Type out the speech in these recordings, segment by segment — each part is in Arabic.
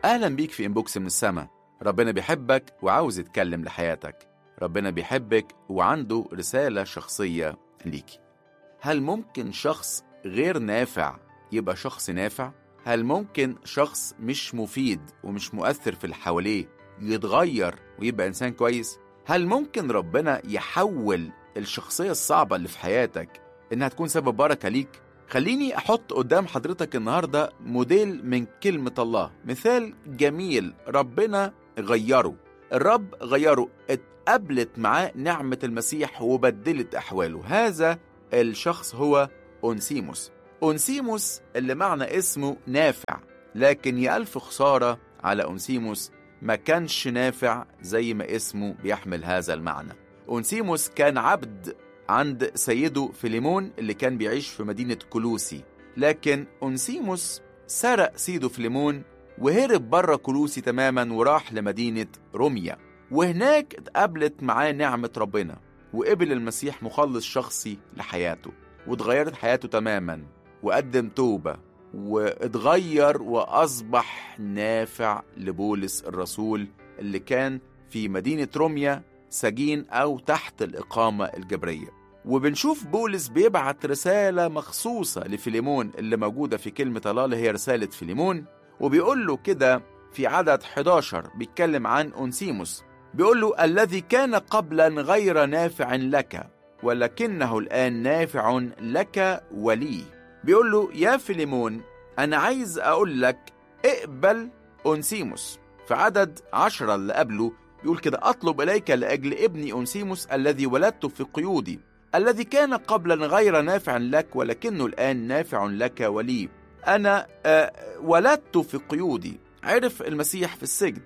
أهلا بيك في إنبوكس من السما. ربنا بيحبك وعاوز يتكلم لحياتك. ربنا بيحبك وعنده رسالة شخصية ليكي. هل ممكن شخص غير نافع يبقى شخص نافع؟ هل ممكن شخص مش مفيد ومش مؤثر في اللي حواليه يتغير ويبقى إنسان كويس؟ هل ممكن ربنا يحول الشخصية الصعبة اللي في حياتك إنها تكون سبب بركة ليك؟ خليني أحط قدام حضرتك النهاردة موديل من كلمة الله، مثال جميل ربنا غيره. الرب غيره، اتقابلت معاه نعمة المسيح وبدلت أحواله. هذا الشخص هو أونسيموس. أونسيموس اللي معنى اسمه نافع، لكن يا ألف خسارة على أونسيموس ما كانش نافع زي ما اسمه بيحمل هذا المعنى. أونسيموس كان عبد عند سيده فيليمون اللي كان بيعيش في مدينة كولوسي، لكن أونسيموس سرق سيده فيليمون وهرب بره كولوسي تماما وراح لمدينة روميا، وهناك اتقابلت معاه نعمة ربنا وقبل المسيح مخلص شخصي لحياته، واتغيرت حياته تماما وقدم توبة واتغير وأصبح نافع لبولس الرسول اللي كان في مدينة روميا سجين أو تحت الإقامة الجبرية. وبنشوف بولس بيبعت رسالة مخصوصة لفيليمون اللي موجودة في كلمة الله اللي هي رسالة فيليمون، وبيقول له كده في عدد 11 بيتكلم عن أونسيموس، بيقول له الذي كان قبلا غير نافع لك ولكنه الآن نافع لك ولي. بيقول له يا فيليمون أنا عايز أقول لك اقبل أونسيموس. في عدد 10 اللي قبله بيقول كده أطلب إليك لأجل ابني أونسيموس الذي ولدته في قيودي، الذي كان قبلا غير نافع لك ولكنه الآن نافع لك ولي. أنا ولدته في قيودي، عرف المسيح في السجن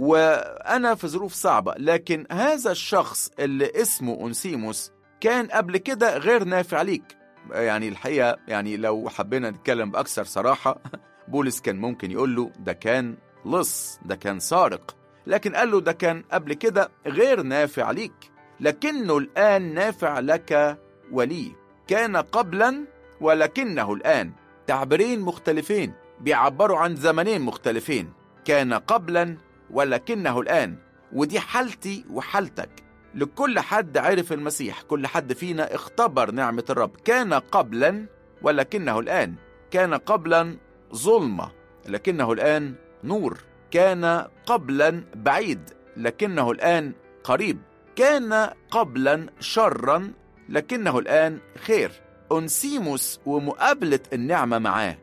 وأنا في ظروف صعبة، لكن هذا الشخص اللي اسمه أونسيموس كان قبل كده غير نافع ليك. يعني الحقيقة يعني لو حبينا نتكلم بأكثر صراحة بولس كان ممكن يقول له ده كان لص، ده كان سارق، لكن قال له ده كان قبل كده غير نافع ليك لكنه الآن نافع لك ولي. كان قبلا ولكنه الآن، تعبيرين مختلفين بيعبروا عن زمنين مختلفين. كان قبلا ولكنه الآن، ودي حالتي وحالتك. لكل حد عرف المسيح، كل حد فينا اختبر نعمة الرب. كان قبلا ولكنه الآن، كان قبلا ظلمة لكنه الآن نور، كان قبلا بعيد لكنه الآن قريب، كان قبلا شرا لكنه الآن خير. أونسيموس ومقابلة النعمة معاه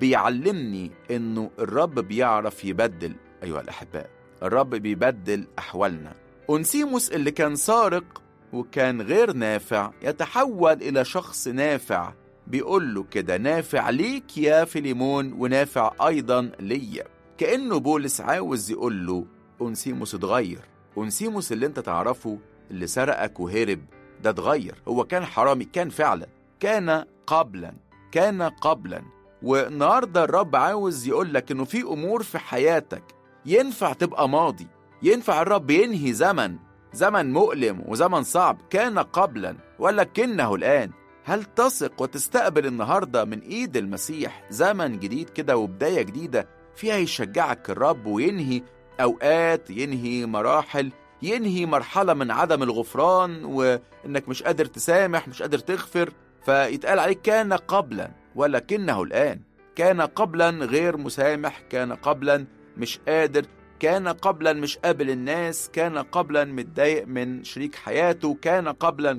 بيعلمني إنه الرب بيعرف يبدل. أيها الأحباء، الرب بيبدل أحوالنا. أونسيموس اللي كان سارق وكان غير نافع يتحول إلى شخص نافع. بيقول له كده نافع ليك يا فيليمون ونافع أيضا ليا. كأنه بولس عاوز يقول له أونسيموس اتغير. أونسيموس اللي انت تعرفه اللي سرقك وهرب ده اتغير، هو كان حرامي، كان فعلا كان قبلا، كان قبلا. والنهاردة الرب عاوز يقول لك انه في امور في حياتك ينفع تبقى ماضي، ينفع الرب ينهي زمن مؤلم وزمن صعب كان قبلا ولكنه الآن. هل تثق وتستقبل النهاردة من ايد المسيح زمن جديد كده وبداية جديدة فيها يشجعك الرب وينهي أوقات، ينهي مراحل، ينهي مرحلة من عدم الغفران وإنك مش قادر تسامح، مش قادر تغفر، فيتقال عليك كان قبلا ولكنه الآن. كان قبلا غير مسامح، كان قبلا مش قادر، كان قبلا مش قابل الناس، كان قبلا متضايق من شريك حياته، كان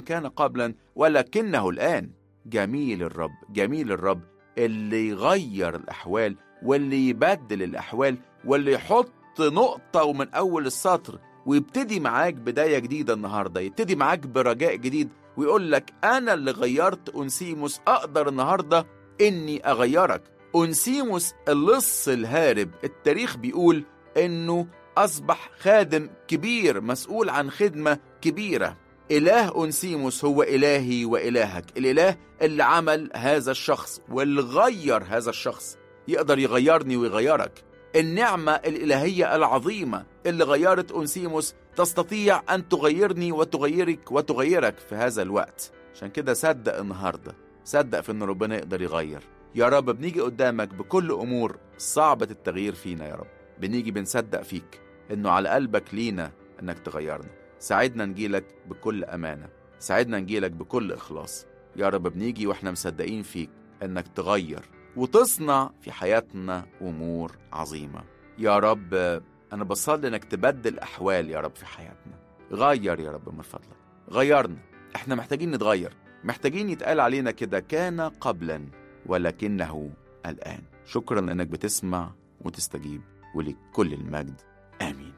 قبلا ولكنه الآن. جميل الرب، جميل الرب اللي يغير الأحوال واللي يبدل الأحوال واللي يحط نقطة ومن أول السطر ويبتدي معاك بداية جديدة النهاردة، يبتدي معاك برجاء جديد ويقول لك أنا اللي غيرت أونسيموس، أقدر النهاردة إني أغيرك. أونسيموس اللص الهارب، التاريخ بيقول إنه أصبح خادم كبير مسؤول عن خدمة كبيرة. إله أونسيموس هو إلهي وإلهك، الإله اللي عمل هذا الشخص واللي غير هذا الشخص يقدر يغيرني ويغيرك. النعمة الإلهية العظيمة اللي غيرت أونسيموس تستطيع أن تغيرني وتغيرك وتغيرك في هذا الوقت. عشان كده صدق النهاردة، صدق في أن ربنا يقدر يغير. يا رب بنيجي قدامك بكل أمور صعبة التغيير فينا يا رب، بنيجي بنصدق فيك إنه على قلبك لينا إنك تغيرنا. ساعدنا نجيلك بكل أمانة، ساعدنا نجيلك بكل إخلاص يا رب. بنيجي وإحنا مصدقين فيك إنك تغير وتصنع في حياتنا أمور عظيمة يا رب. أنا بصلي إنك تبدل أحوال يا رب في حياتنا. غير يا رب من فضلك، غيرنا. إحنا محتاجين نتغير، محتاجين يتقال علينا كده كان قبلا ولكنه الآن. شكرا لأنك بتسمع وتستجيب، ولك كل المجد. آمين.